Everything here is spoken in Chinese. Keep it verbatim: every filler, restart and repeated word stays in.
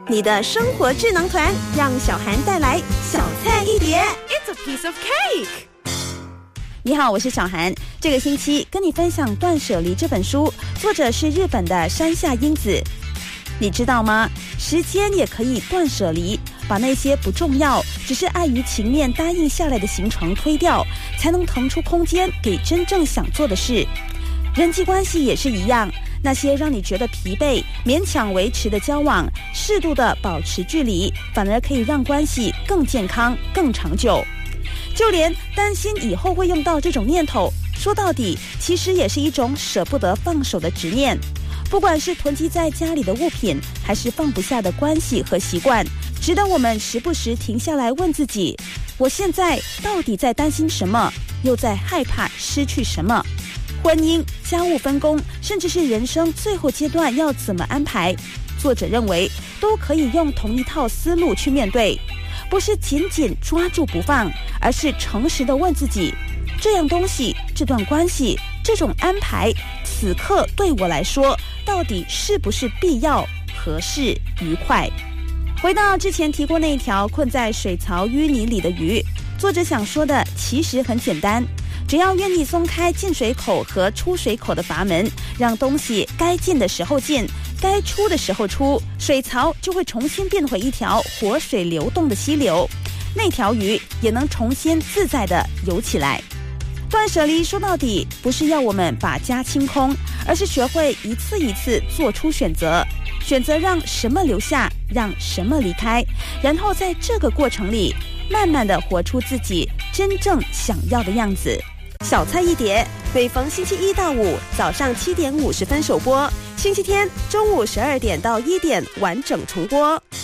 你的生活智囊团，让小涵带来小菜一碟。 It's a piece of cake。 你好，我是小涵。这个星期跟你分享《断舍离》这本书，作者是日本的山下英子。你知道吗？时间也可以断舍离，把那些不重要，只是碍于情面答应下来的行程推掉，才能腾出空间给真正想做的事。人际关系也是一样，那些让你觉得疲惫、勉强维持的交往，适度的保持距离，反而可以让关系更健康、更长久。就连担心以后会用到这种念头，说到底，其实也是一种舍不得放手的执念。不管是囤积在家里的物品，还是放不下的关系和习惯，值得我们时不时停下来问自己：我现在到底在担心什么，又在害怕失去什么？婚姻、家务分工，甚至是人生最后阶段要怎么安排，作者认为都可以用同一套思路去面对，不是紧紧抓住不放，而是诚实地问自己：这样东西、这段关系、这种安排，此刻对我来说到底是不是必要、合适、愉快？回到之前提过那一条困在水槽淤泥里的鱼，作者想说的其实很简单，只要愿意松开进水口和出水口的阀门，让东西该进的时候进，该出的时候出，水槽就会重新变回一条活水流动的溪流，那条鱼也能重新自在地游起来。断舍离说到底不是要我们把家清空，而是学会一次一次做出选择，选择让什么留下，让什么离开，然后在这个过程里慢慢地活出自己真正想要的样子。 小菜一碟，每逢星期一到五早上七点五十分首播，星期天中午十二点到一点完整重播。